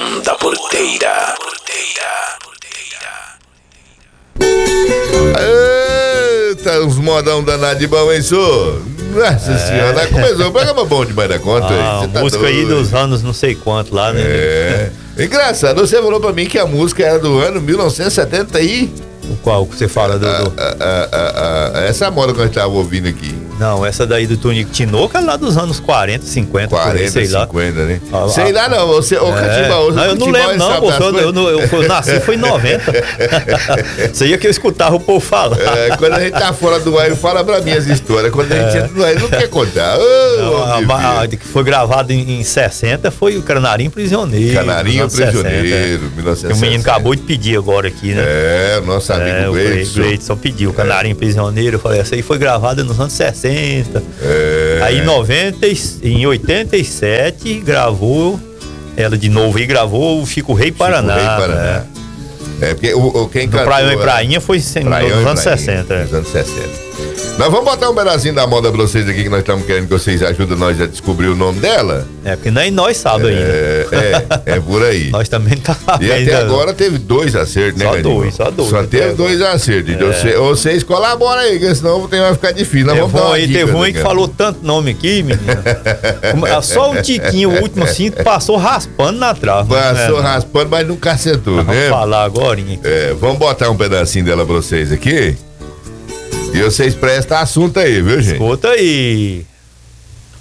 Som da Porteira. Eita, uns modão danado de bom, hein, senhor? Nossa senhora, começou o programa bom demais da conta. Aí, tá música doido. aí dos anos não sei quanto lá, né? Engraçado, você falou pra mim que a música era do ano 1970 e... Qual que você fala do... essa moda que nós estávamos ouvindo aqui. Não, essa daí do Tonico Tinoco é lá dos anos 40, 50, 40, aí, sei 50, lá. né? Sei lá não, você, ô Catimbau, não, eu não lembro não, eu nasci foi em 90. Isso aí é que eu escutava o povo falar. Quando a gente tá fora do ar, ele fala pra mim as histórias. Quando a gente entra no ar, ele não quer contar. A que foi gravado em 60 foi o Canarinho Prisioneiro. Canarinho Prisioneiro, 1960. O menino acabou de pedir agora aqui, né? O nosso amigo Gleidson pediu o Canarinho Prisioneiro. Eu falei, essa aí foi gravada nos anos 60. Aí em 87 gravou ela de novo e gravou o Chico Rei Paraná. Chico Rei Paraná. Porque quem cantou... Praião e Prainha foi nos anos 60. Nos anos 60. Nós vamos botar um pedacinho da moda pra vocês aqui, que nós estamos querendo que vocês ajudem nós a descobrir o nome dela. Porque nem nós sabemos ainda. É por aí. Nós também tá E até agora teve 2 acertos, né, Cadinho? Só dois. Só teve 2 acertos. Então vocês colaboram aí, porque senão vai ficar difícil. Nós vamos dar uma dica, teve um aí que falou tanto nome aqui, menino. Só o Tiquinho, o último cinto, passou raspando na trave. Passou raspando, mas nunca acertou, né? Vamos falar agora. Vamos botar um pedacinho dela pra vocês aqui. E vocês prestam assunto aí, viu, gente? Escuta aí.